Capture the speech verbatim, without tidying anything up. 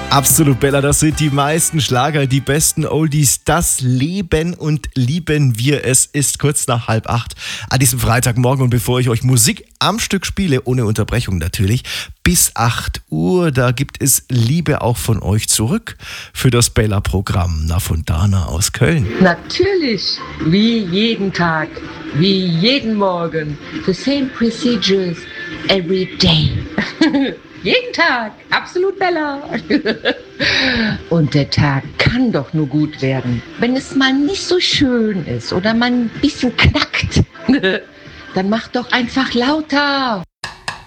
Absolut, Bella, das sind die meisten Schlager, die besten Oldies, das leben und lieben wir. Es ist kurz nach halb acht an diesem Freitagmorgen und bevor ich euch Musik am Stück spiele, ohne Unterbrechung natürlich, bis acht Uhr, da gibt es Liebe auch von euch zurück für das Bella-Programm. Na, von Dana aus Köln. Natürlich, wie jeden Tag, wie jeden Morgen, the same procedures every day. Jeden Tag, absolut Bella. Und der Tag kann doch nur gut werden. Wenn es mal nicht so schön ist oder man ein bisschen knackt, dann mach doch einfach lauter.